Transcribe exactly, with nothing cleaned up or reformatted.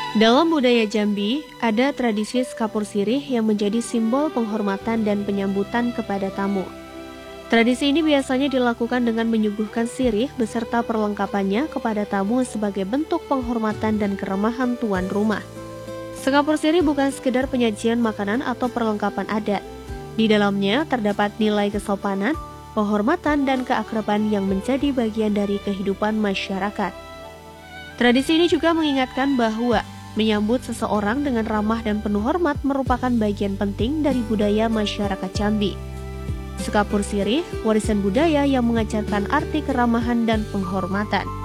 Dalam budaya Jambi, ada tradisi skapur sirih yang menjadi simbol penghormatan dan penyambutan kepada tamu. Tradisi ini biasanya dilakukan dengan menyuguhkan sirih beserta perlengkapannya kepada tamu sebagai bentuk penghormatan dan keramahan tuan rumah. Skapur sirih bukan sekedar penyajian makanan atau perlengkapan adat. Di dalamnya terdapat nilai kesopanan, penghormatan, dan keakraban yang menjadi bagian dari kehidupan masyarakat. Tradisi ini juga mengingatkan bahwa menyambut seseorang dengan ramah dan penuh hormat merupakan bagian penting dari budaya masyarakat Jambi. Skapur sirih, warisan budaya yang mengajarkan arti keramahan dan penghormatan.